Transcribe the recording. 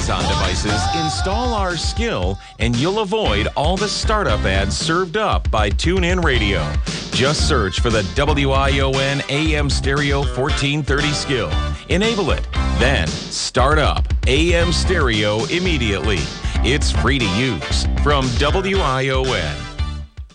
Amazon devices, install our skill, and you'll avoid all the startup ads served up by TuneIn Radio. Just search for the WION AM Stereo 1430 skill. Enable it. Then start up AM Stereo immediately. It's free to use from WION.